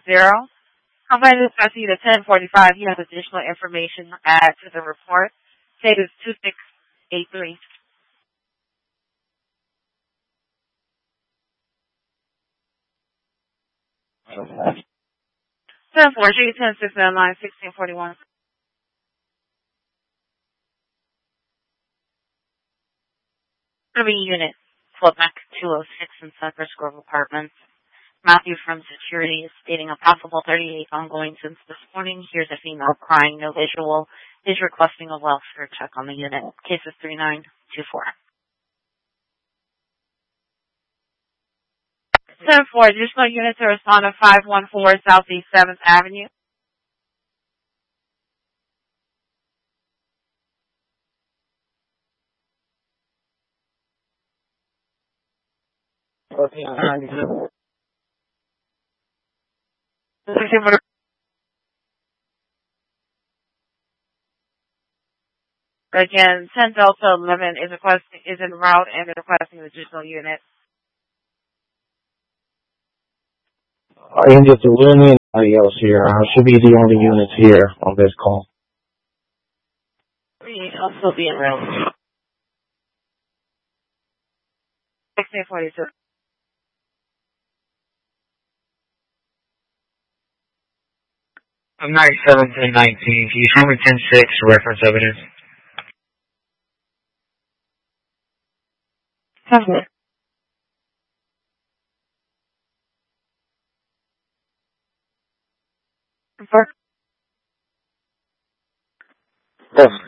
I'm going to discuss you to 1045. You have additional information to add to the report. Date is 2683. 1043, 10699, 1641. Unit 12 Mac 206 in Cypress Grove Apartments. Matthew from Security is stating a possible 38 ongoing since this morning. Here's a female crying, no visual. Is requesting a welfare check on the unit. Case is 3924. 10-4, additional units to respond to 514 Southeast 7th Avenue. Again, 10 Delta 11 is en route and requesting an additional unit. Angel to William, anybody else here? Should be the only units here on this call. I'll still be en route. 1642. I'm 97 1019. Can you show me 10-6 reference evidence? Okay. Yes.